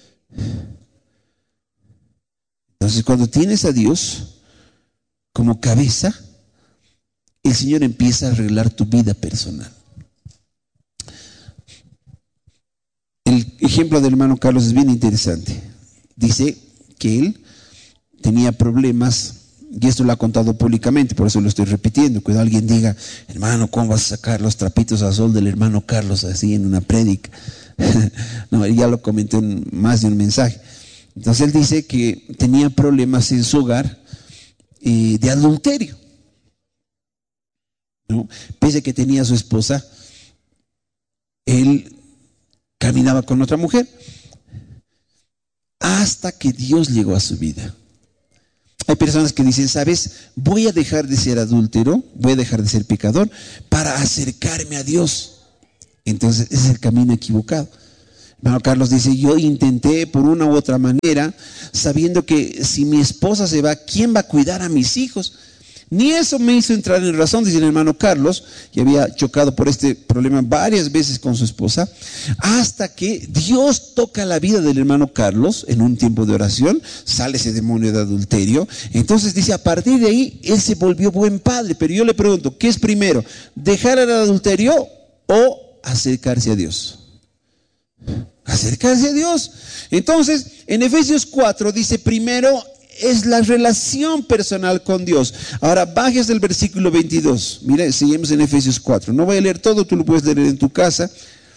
Entonces, cuando tienes a Dios como cabeza, el Señor empieza a arreglar tu vida personal. El ejemplo del hermano Carlos es bien interesante. Dice que él tenía problemas, y esto lo ha contado públicamente, por eso lo estoy repitiendo. Cuando alguien diga, hermano, ¿cómo vas a sacar los trapitos al sol del hermano Carlos así en una prédica? No, él ya lo comentó en más de un mensaje. Entonces él dice que tenía problemas en su hogar eh, de adulterio, ¿no? Pese a que tenía a su esposa, él caminaba con otra mujer hasta que Dios llegó a su vida. Hay personas que dicen, ¿sabes? Voy a dejar de ser adúltero, voy a dejar de ser pecador para acercarme a Dios. Entonces ese es el camino equivocado. Hermano Carlos dice, yo intenté por una u otra manera, sabiendo que si mi esposa se va, ¿quién va a cuidar a mis hijos? Ni eso me hizo entrar en razón, dice el hermano Carlos, que había chocado por este problema varias veces con su esposa, hasta que Dios toca la vida del hermano Carlos en un tiempo de oración, sale ese demonio de adulterio. Entonces dice, a partir de ahí, él se volvió buen padre. Pero yo le pregunto, ¿qué es primero? ¿Dejar el adulterio o acercarse a Dios? Acercarse a Dios. Entonces, en Efesios cuatro dice, primero es la relación personal con Dios. Ahora bajes el versículo veintidós. Mira, seguimos en Efesios cuatro. No voy a leer todo, tú lo puedes leer en tu casa.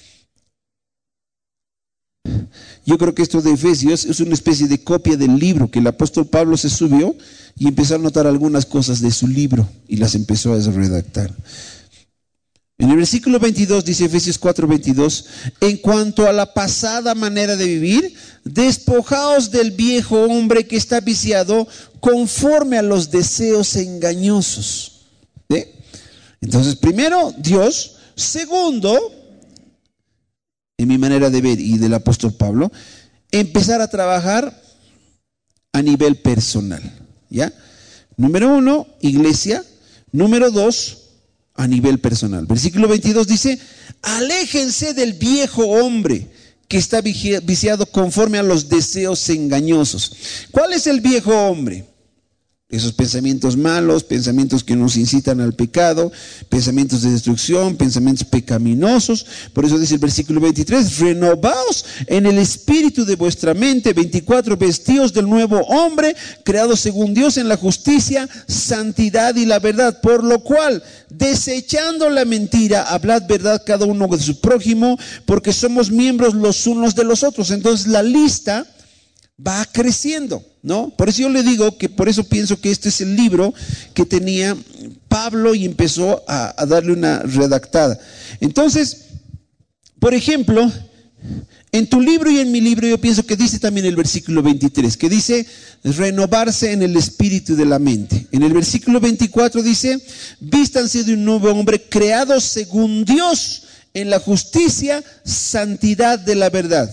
Yo creo que esto de Efesios es una especie de copia del libro que el apóstol Pablo se subió y empezó a anotar algunas cosas de su libro y las empezó a redactar. En el versículo veintidós dice Efesios cuatro veintidós, en cuanto a la pasada manera de vivir, despojaos del viejo hombre que está viciado conforme a los deseos engañosos. ¿Sí? Entonces, primero, Dios. Segundo, en mi manera de ver y del apóstol Pablo, empezar a trabajar a nivel personal. ¿Ya? Número uno, iglesia. Número dos, a nivel personal. Versículo veintidós dice, aléjense del viejo hombre que está viciado conforme a los deseos engañosos. ¿Cuál es el viejo hombre? Esos pensamientos malos, pensamientos que nos incitan al pecado, pensamientos de destrucción, pensamientos pecaminosos. Por eso dice el versículo veintitrés, renovaos en el espíritu de vuestra mente. veinticuatro, vestíos del nuevo hombre, creado según Dios en la justicia, santidad y la verdad. Por lo cual, desechando la mentira, hablad verdad cada uno de su prójimo, porque somos miembros los unos de los otros. Entonces la lista va creciendo, ¿no? Por eso yo le digo que por eso pienso que este es el libro que tenía Pablo y empezó a, a darle una redactada. Entonces, por ejemplo, en tu libro y en mi libro yo pienso que dice también el versículo veintitrés, que dice renovarse en el espíritu de la mente. En el versículo veinticuatro dice, vístanse de un nuevo hombre creado según Dios en la justicia, santidad de la verdad.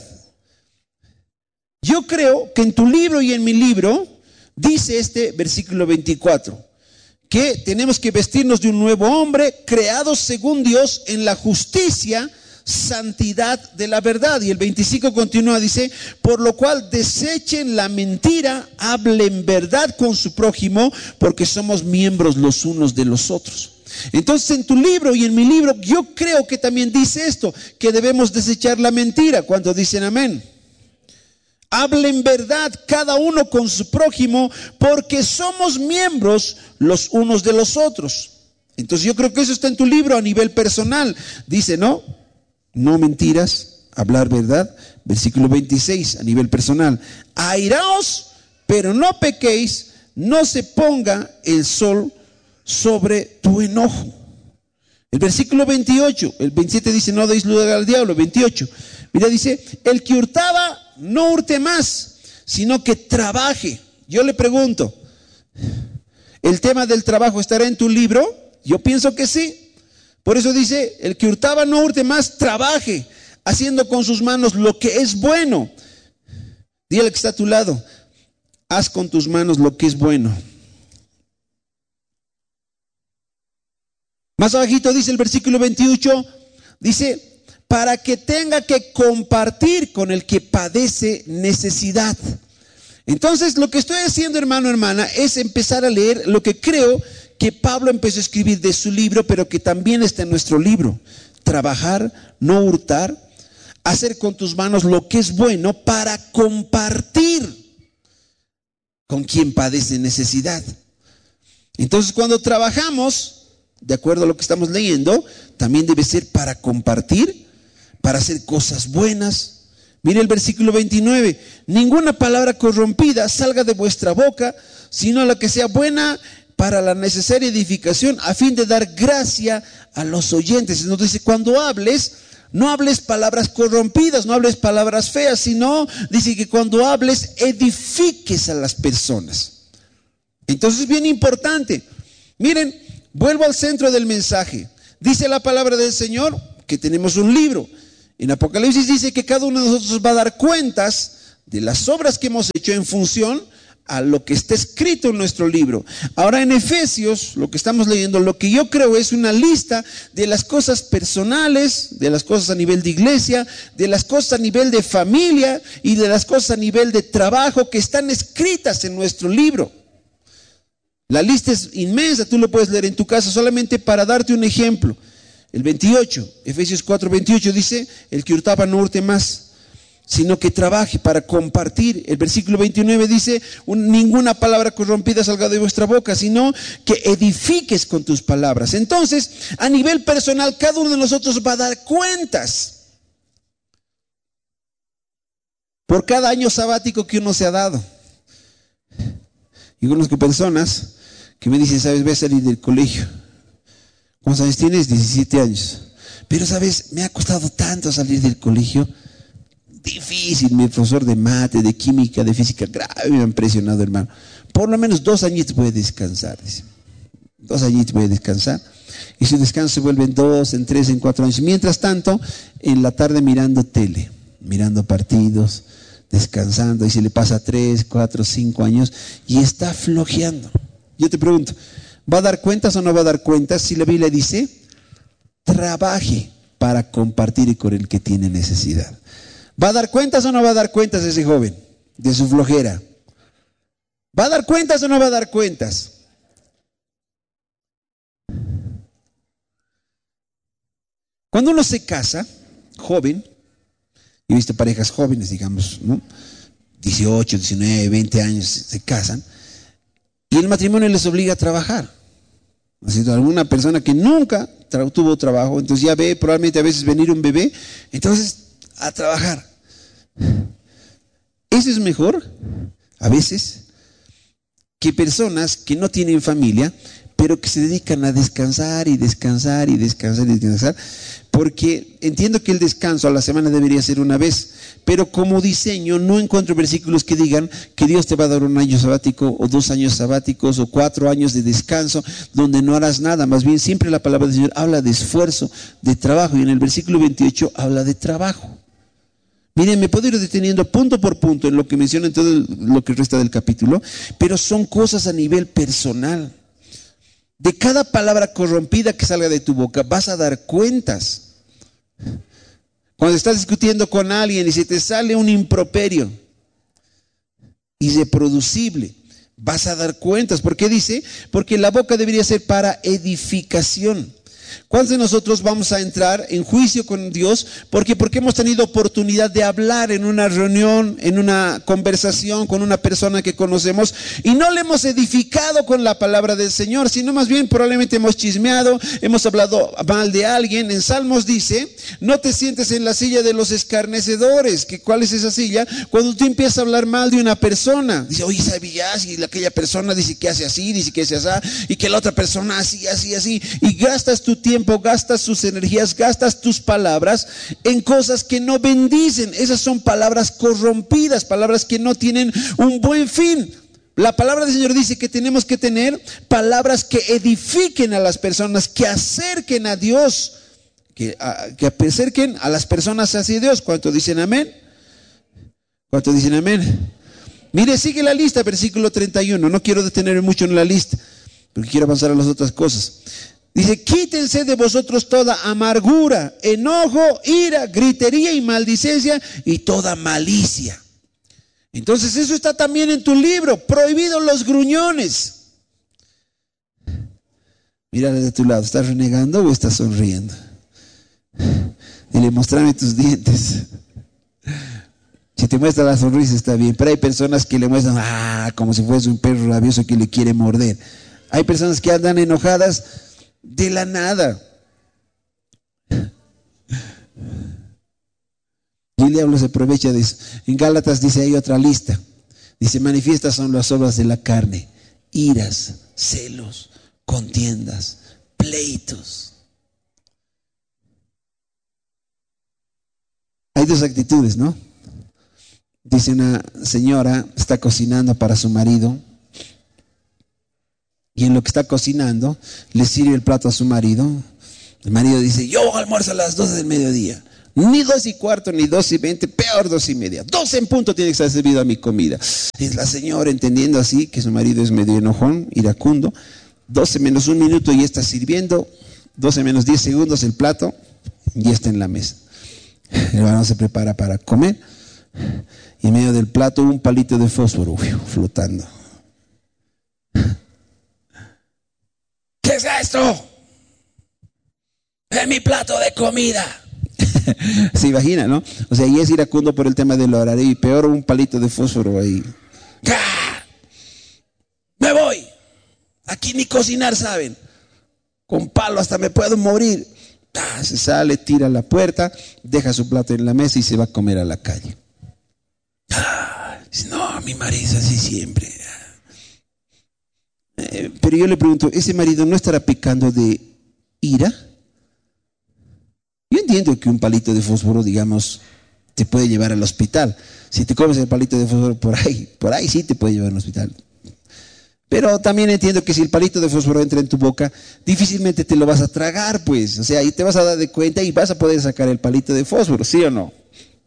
Yo creo que en tu libro y en mi libro dice este versículo veinticuatro, que tenemos que vestirnos de un nuevo hombre, creados según Dios en la justicia, santidad de la verdad. Y el veinticinco continúa, dice, por lo cual desechen la mentira, hablen verdad con su prójimo, porque somos miembros los unos de los otros. Entonces, en tu libro y en mi libro, yo creo que también dice esto, que debemos desechar la mentira. ¿Cuántos dicen amén? Hablen verdad cada uno con su prójimo, porque somos miembros los unos de los otros. Entonces yo creo que eso está en tu libro a nivel personal. Dice, no, no mentiras, hablar verdad. Versículo veintiséis a nivel personal. Airaos, pero no pequéis, no se ponga el sol sobre tu enojo. El versículo veintiocho, el veintisiete dice, no deis lugar al diablo. veintiocho, mira, dice, el que hurtaba, no hurte más, sino que trabaje. Yo le pregunto, ¿el tema del trabajo estará en tu libro? Yo pienso que sí. Por eso dice, el que hurtaba no hurte más, trabaje, haciendo con sus manos lo que es bueno. Dile al que está a tu lado, haz con tus manos lo que es bueno. Más abajito dice el versículo veintiocho, dice, para que tenga que compartir con el que padece necesidad. Entonces, lo que estoy haciendo, hermano, hermana, es empezar a leer lo que creo que Pablo empezó a escribir de su libro, pero que también está en nuestro libro. Trabajar, no hurtar, hacer con tus manos lo que es bueno para compartir con quien padece necesidad. Entonces, cuando trabajamos, de acuerdo a lo que estamos leyendo, también debe ser para compartir, para hacer cosas buenas. Mire el versículo veintinueve, ninguna palabra corrompida salga de vuestra boca, sino la que sea buena para la necesaria edificación, a fin de dar gracia a los oyentes. Entonces dice, cuando hables, no hables palabras corrompidas, no hables palabras feas, sino dice que cuando hables, edifiques a las personas. Entonces es bien importante. Miren, vuelvo al centro del mensaje. Dice la palabra del Señor que tenemos un libro. En Apocalipsis dice que cada uno de nosotros va a dar cuentas de las obras que hemos hecho en función a lo que está escrito en nuestro libro. Ahora en Efesios, lo que estamos leyendo, lo que yo creo es una lista de las cosas personales, de las cosas a nivel de iglesia, de las cosas a nivel de familia y de las cosas a nivel de trabajo que están escritas en nuestro libro. La lista es inmensa, tú lo puedes leer en tu casa, solamente para darte un ejemplo. El veintiocho, Efesios cuatro, veintiocho dice, el que hurtaba no hurte más, sino que trabaje para compartir. El versículo veintinueve dice, un, ninguna palabra corrompida salga de vuestra boca, sino que edifiques con tus palabras. Entonces, a nivel personal, cada uno de nosotros va a dar cuentas por cada año sabático que uno se ha dado. Y conozco personas que me dicen, sabes, voy a salir del colegio. ¿Cuántos años tienes? diecisiete años. Pero sabes, me ha costado tanto salir del colegio. Difícil, mi profesor de mate, de química, de física, grave, me han presionado, hermano. Por lo menos dos añitos voy a descansar, dice. Dos añitos voy a descansar. Y su descanso se vuelve en dos, en tres, en cuatro años. Mientras tanto, en la tarde mirando tele, mirando partidos, descansando, y se le pasa tres, cuatro, cinco años y está flojeando. Yo te pregunto, ¿va a dar cuentas o no va a dar cuentas? Si la Biblia dice, trabaje para compartir con el que tiene necesidad. ¿Va a dar cuentas o no va a dar cuentas ese joven de su flojera? ¿Va a dar cuentas o no va a dar cuentas? Cuando uno se casa, joven, yo he visto parejas jóvenes, digamos, ¿no? dieciocho, diecinueve, veinte años se casan y el matrimonio les obliga a trabajar. Así, alguna persona que nunca tra- tuvo trabajo, entonces ya ve probablemente a veces venir un bebé, entonces a trabajar. Eso es mejor a veces que personas que no tienen familia, pero que se dedican a descansar y descansar y descansar y descansar, porque entiendo que el descanso a la semana debería ser una vez, pero como diseño no encuentro versículos que digan que Dios te va a dar un año sabático o dos años sabáticos o cuatro años de descanso donde no harás nada. Más bien siempre la palabra del Señor habla de esfuerzo, de trabajo, y en el versículo veintiocho habla de trabajo. Miren, me puedo ir deteniendo punto por punto en lo que menciona en todo lo que resta del capítulo, pero son cosas a nivel personal. De cada palabra corrompida que salga de tu boca vas a dar cuentas. Cuando estás discutiendo con alguien y se te sale un improperio irreproducible, vas a dar cuentas. ¿Por qué dice? Porque la boca debería ser para edificación. ¿Cuántos de nosotros vamos a entrar en juicio con Dios? ¿Por qué? Porque hemos tenido oportunidad de hablar en una reunión, en una conversación con una persona que conocemos y no le hemos edificado con la palabra del Señor, sino más bien probablemente hemos chismeado, hemos hablado mal de alguien. En Salmos dice, no te sientes en la silla de los escarnecedores. ¿Que ¿Cuál es esa silla? Cuando tú empiezas a hablar mal de una persona, dice, oye, ¿sabías? Y aquella persona dice que hace así, dice que hace así, y que la otra persona así, así, así, y gastas tu tiempo, gastas tus energías, gastas tus palabras en cosas que no bendicen. Esas son palabras corrompidas, palabras que no tienen un buen fin. La palabra del Señor dice que tenemos que tener palabras que edifiquen a las personas, que acerquen a Dios, que, a, que acerquen a las personas hacia Dios. ¿Cuántos dicen amén? ¿Cuántos dicen amén? Mire, sigue la lista, versículo treinta y uno. No quiero detenerme mucho en la lista, porque quiero avanzar a las otras cosas. Dice, quítense de vosotros toda amargura, enojo, ira, gritería y maldicencia y toda malicia. Entonces eso está también en tu libro, prohibidos los gruñones. Mírale de tu lado, ¿estás renegando o estás sonriendo? Dile, mostrame tus dientes. Si te muestra la sonrisa está bien, pero hay personas que le muestran, ah, como si fuese un perro rabioso que le quiere morder. Hay personas que andan enojadas de la nada. Y el diablo se aprovecha de eso. En Gálatas dice, hay otra lista. Dice, manifiestas son las obras de la carne: iras, celos, contiendas, pleitos. Hay dos actitudes, ¿no? Dice una señora, está cocinando para su marido, y en lo que está cocinando, le sirve el plato a su marido. El marido dice, yo almuerzo a las doce del mediodía. Ni dos y cuarto, ni dos y veinte, peor dos y media. Doce en punto tiene que estar servido a mi comida. Es la señora entendiendo así que su marido es medio enojón, iracundo. Doce menos un minuto y está sirviendo. Doce menos diez segundos el plato y está en la mesa. El hermano se prepara para comer. Y en medio del plato un palito de fósforo uf, flotando. ¿Qué es esto? Es mi plato de comida. Se imagina, ¿no? O sea, y es iracundo por el tema del horario y peor un palito de fósforo ahí. ¡Ah! Me voy. Aquí ni cocinar saben. Con palo hasta me puedo morir. ¡Ah! Se sale, tira la puerta, deja su plato en la mesa y se va a comer a la calle. ¡Ah! Dice, no, mi marido es así siempre. Eh, pero yo le pregunto, ¿ese marido no estará pecando de ira? Yo entiendo que un palito de fósforo, digamos, te puede llevar al hospital. Si te comes el palito de fósforo por ahí, por ahí sí te puede llevar al hospital. Pero también entiendo que si el palito de fósforo entra en tu boca, difícilmente te lo vas a tragar, pues. O sea, ahí te vas a dar de cuenta y vas a poder sacar el palito de fósforo, ¿sí o no?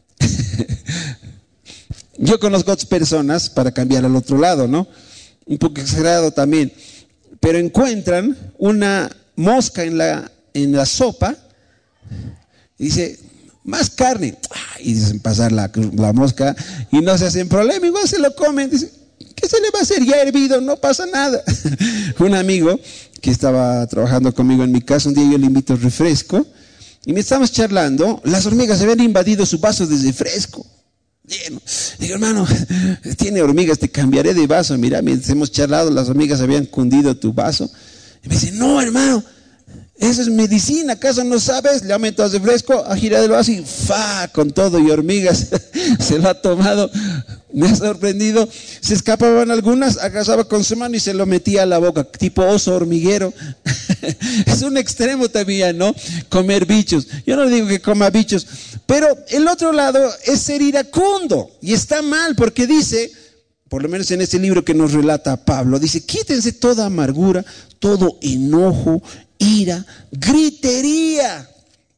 Yo conozco otras personas, para cambiar al otro lado, ¿no? Un poco exagerado también, pero encuentran una mosca en la, en la sopa y dice, más carne, y dicen pasar la, la mosca y no se hacen problema, igual se lo comen. Dice, ¿qué se le va a hacer? Ya hervido, no pasa nada. Un amigo que estaba trabajando conmigo en mi casa, un día yo le invito refresco y me estábamos charlando, las hormigas habían invadido su vaso de refresco. Lleno. Digo, hermano, tiene hormigas, te cambiaré de vaso. Mira, mientras hemos charlado, las hormigas habían cundido tu vaso. Y me dice, no, hermano, eso es medicina, ¿acaso no sabes? Le aumento el refresco, ha girado el vaso y fa, con todo y hormigas. Se lo ha tomado. Me ha sorprendido. Se escapaban algunas, agarraba con su mano y se lo metía a la boca, tipo oso hormiguero. Es un extremo también, ¿no? Comer bichos. Yo no digo que coma bichos, pero el otro lado es ser iracundo. Y está mal porque dice, por lo menos en este libro que nos relata Pablo, dice, quítense toda amargura, todo enojo, ira, gritería.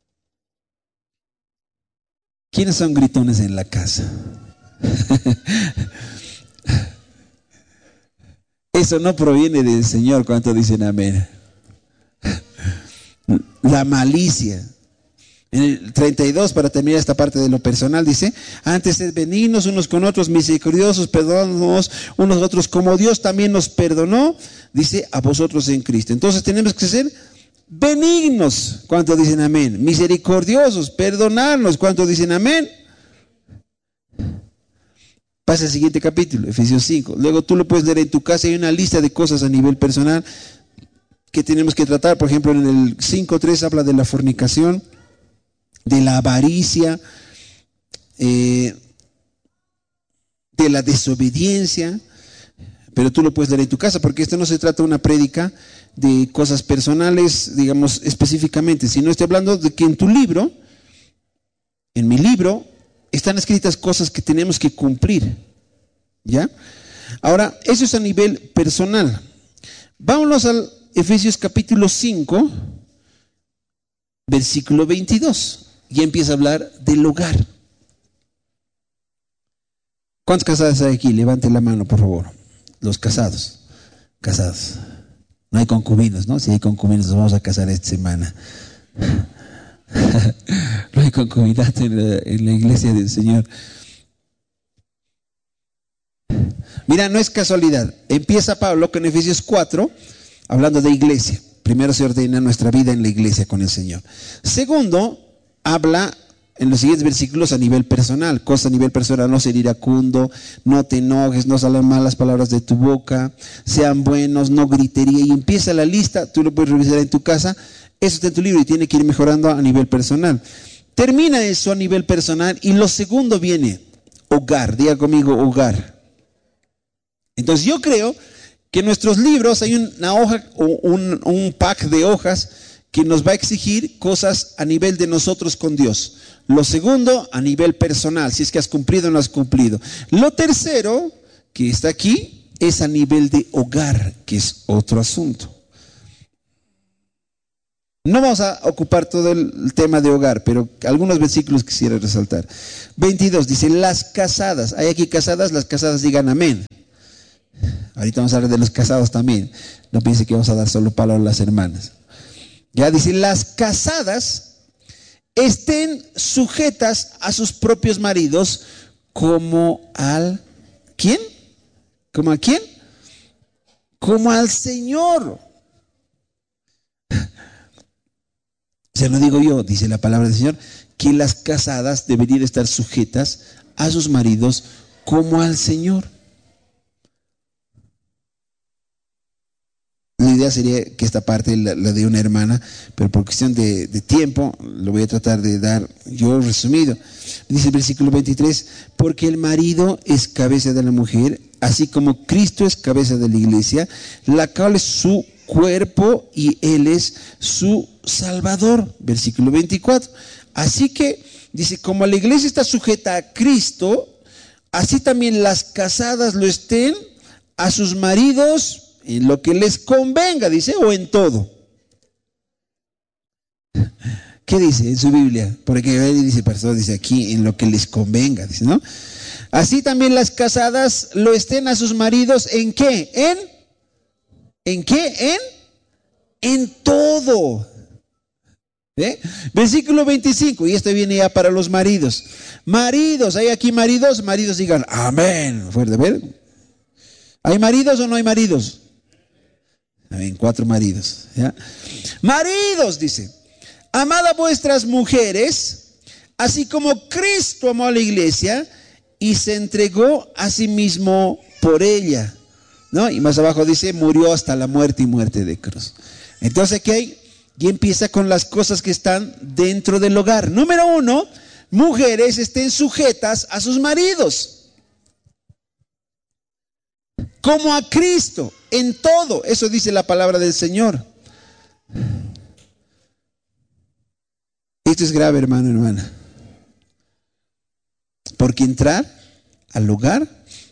¿Quiénes son gritones en la casa? Eso no proviene del Señor. ¿Cuánto dicen amén? la malicia. En el treinta y dos, para terminar esta parte de lo personal, dice: antes sed benignos unos con otros, misericordiosos, perdonándonos unos a otros, como Dios también nos perdonó, dice, a vosotros en Cristo. Entonces tenemos que ser benignos. ¿Cuántos dicen amén? Misericordiosos, perdonarnos. ¿Cuántos dicen amén? Pasa al siguiente capítulo, Efesios cinco. Luego tú lo puedes leer en tu casa. Hay una lista de cosas a nivel personal que tenemos que tratar. Por ejemplo, en el cinco tres habla de la fornicación, de la avaricia, eh, de la desobediencia. Pero tú lo puedes leer en tu casa, porque esto no se trata de una prédica de cosas personales, digamos, específicamente, sino estoy hablando de que en tu libro, en mi libro, están escritas cosas que tenemos que cumplir, ¿ya? Ahora, eso es a nivel personal. Vámonos al Efesios capítulo cinco, versículo veintidós, y empieza a hablar del hogar. ¿Cuántas casadas hay aquí? Levanten la mano, por favor. Los casados, casados. No hay concubinos, ¿no? Si hay concubinos, nos vamos a casar esta semana. No hay concubinato en la, en la iglesia del Señor. Mira, no es casualidad. Empieza Pablo con Efesios cuatro, hablando de iglesia. Primero se ordena nuestra vida en la iglesia con el Señor. Segundo, habla en los siguientes versículos a nivel personal. Cosa a nivel personal: no ser iracundo, no te enojes, no salgan malas palabras de tu boca, sean buenos, no gritería. Y empieza la lista, tú lo puedes revisar en tu casa. Eso está en tu libro y tiene que ir mejorando a nivel personal. Termina eso a nivel personal y lo segundo viene hogar. Diga conmigo, hogar. Entonces yo creo que en nuestros libros hay una hoja o un, un pack de hojas que nos va a exigir cosas a nivel de nosotros con Dios. Lo segundo, a nivel personal, si es que has cumplido o no has cumplido. Lo tercero, que está aquí, es a nivel de hogar, que es otro asunto. No vamos a ocupar todo el tema de hogar, pero algunos versículos quisiera resaltar. veintidós dice: las casadas. Hay aquí casadas, las casadas digan amén. Ahorita vamos a hablar de los casados también. No piense que vamos a dar solo palabras a las hermanas. Ya dice: las casadas estén sujetas a sus propios maridos como al ¿quién? ¿Como a quién? Como al Señor. O sea, no digo yo, dice la palabra del Señor, que las casadas deberían estar sujetas a sus maridos como al Señor. La idea sería que esta parte la, la de una hermana, pero por cuestión de, de tiempo lo voy a tratar de dar yo resumido. Dice el versículo veintitrés: porque el marido es cabeza de la mujer, así como Cristo es cabeza de la iglesia, la cual es su cuerpo y Él es su Salvador. Versículo veinticuatro. Así que, dice, como la iglesia está sujeta a Cristo, así también las casadas lo estén a sus maridos en lo que les convenga, dice, o en todo. ¿Qué dice en su Biblia? Porque dice, pastor, dice aquí, en lo que les convenga, dice, ¿no? Así también las casadas lo estén a sus maridos, ¿en qué? ¿En? ¿En qué? En, en todo. ¿Eh? Versículo veinticinco, y esto viene ya para los maridos. Maridos, ¿hay aquí maridos? Maridos digan, amén. Fuerte, ¿ver? ¿Hay maridos o no hay maridos? Amén, cuatro maridos. ¿Ya? Maridos, dice, amad a vuestras mujeres, así como Cristo amó a la iglesia y se entregó a sí mismo por ella, ¿no? Y más abajo dice, murió hasta la muerte y muerte de cruz. Entonces aquí hay, y empieza con las cosas que están dentro del hogar. Número uno, mujeres estén sujetas a sus maridos, como a Cristo, en todo. Eso dice la palabra del Señor. Esto es grave, hermano, hermana. Porque entrar al hogar,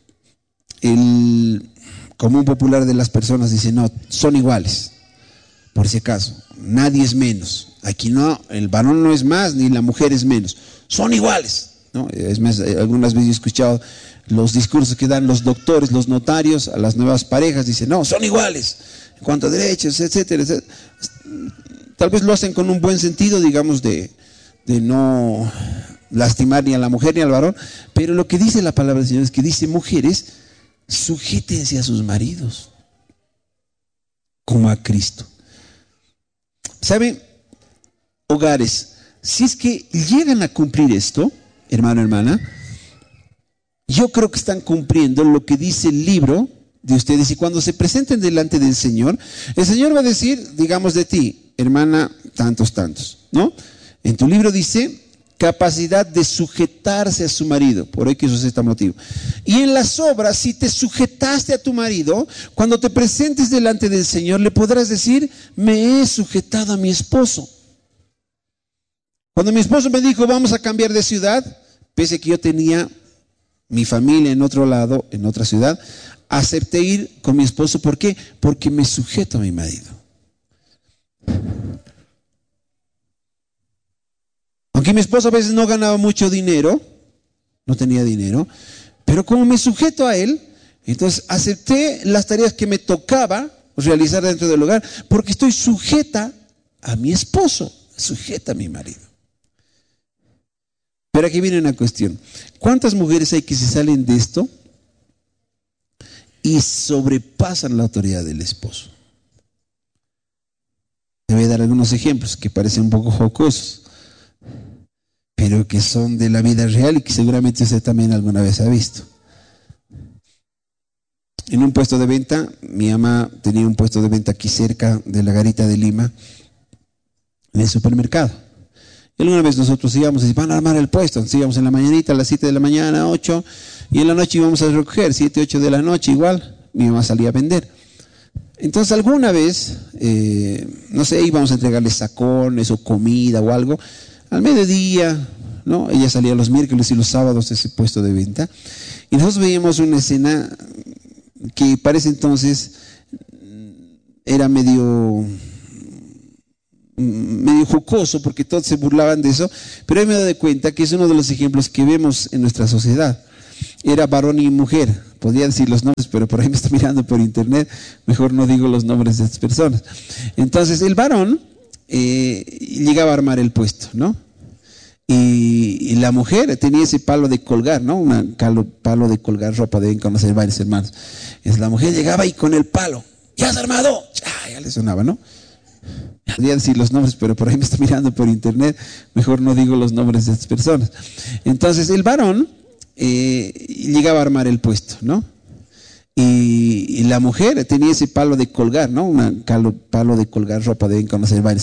el común popular de las personas dice, no, son iguales. Por si acaso, nadie es menos. Aquí no, el varón no es más, ni la mujer es menos. Son iguales, ¿no? Es más, algunas veces he escuchado los discursos que dan los doctores, los notarios a las nuevas parejas. Dicen, no, son iguales en cuanto a derechos, etcétera, etcétera. Tal vez lo hacen con un buen sentido, digamos, de, de no lastimar ni a la mujer ni al varón, pero lo que dice la palabra del Señor es que dice: mujeres, sujétense a sus maridos como a Cristo. ¿Saben? Hogares, si es que llegan a cumplir esto, hermano, hermana, yo creo que están cumpliendo lo que dice el libro de ustedes. Y cuando se presenten delante del Señor, el Señor va a decir, digamos, de ti, hermana, tantos, tantos, ¿no? En tu libro dice capacidad de sujetarse a su marido, por ahí que eso es este motivo. Y en las obras, si te sujetaste a tu marido, cuando te presentes delante del Señor, le podrás decir: me he sujetado a mi esposo. Cuando mi esposo me dijo: vamos a cambiar de ciudad, pese a que yo tenía mi familia en otro lado, en otra ciudad, acepté ir con mi esposo. ¿Por qué? Porque me sujeto a mi marido. Aunque mi esposo a veces no ganaba mucho dinero, no tenía dinero, pero como me sujeto a él, entonces acepté las tareas que me tocaba realizar dentro del hogar, porque estoy sujeta a mi esposo, sujeta a mi marido. Pero aquí viene una cuestión: ¿cuántas mujeres hay que se salen de esto y sobrepasan la autoridad del esposo? Te voy a dar algunos ejemplos que parecen un poco jocosos, pero que son de la vida real y que seguramente usted también alguna vez ha visto. En un puesto de venta, mi mamá tenía un puesto de venta aquí cerca de la Garita de Lima, en el supermercado. Y alguna vez nosotros íbamos y decíamos: van a armar el puesto. Entonces íbamos en la mañanita a las siete de la mañana, ocho, y en la noche íbamos a recoger, siete, ocho de la noche igual. Mi mamá salía a vender. Entonces alguna vez, eh, no sé, íbamos a entregarles sacones o comida o algo. Al mediodía, ¿no? Ella salía los miércoles y los sábados de ese puesto de venta. Y nosotros veíamos una escena que para ese entonces era medio, medio jocoso, porque todos se burlaban de eso. Pero ahí me doy cuenta que es uno de los ejemplos que vemos en nuestra sociedad. Era varón y mujer. Podría decir los nombres, pero por ahí me está mirando por internet. Mejor no digo los nombres de estas personas. Entonces el varón Eh, llegaba a armar el puesto, ¿no? Y, y la mujer tenía ese palo de colgar, ¿no? Un palo de colgar ropa, deben conocer varios hermanos. Es la mujer llegaba y con el palo: ¿ya has armado? Ya, ya le sonaba, ¿no? Podría decir los nombres, pero por ahí me está mirando por internet. Mejor no digo los nombres de estas personas. Entonces el varón eh, llegaba a armar el puesto, ¿no? Y, y la mujer tenía ese palo de colgar, ¿no? Un palo de colgar ropa, deben conocer varios